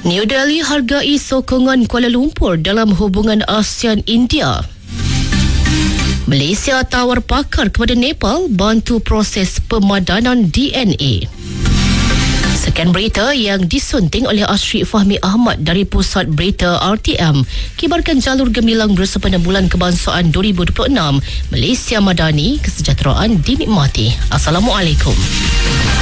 New Delhi hargai sokongan Kuala Lumpur dalam hubungan ASEAN-India. Malaysia tawar pakar kepada Nepal bantu proses pemadanan DNA. Sekian berita yang disunting oleh Ashrik Fahmi Ahmad dari Pusat Berita RTM. Kibarkan jalur gemilang bersempena Bulan Kebangsaan 2026. Malaysia Madani, kesejahteraan dinikmati. Assalamualaikum.